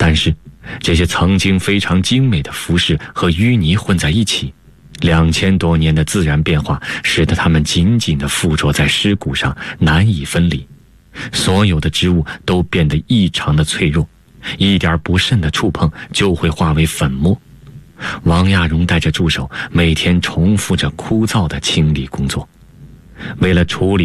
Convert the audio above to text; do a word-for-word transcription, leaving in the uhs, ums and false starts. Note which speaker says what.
Speaker 1: 但是这些曾经非常精美的服饰和淤泥混在一起，两千多年的自然变化使得它们紧紧地附着在尸骨上，难以分离。所有的织物都变得异常的脆弱，一点不慎的触碰就会化为粉末。王亚荣带着助手每天重复着枯燥的清理工作，为了处理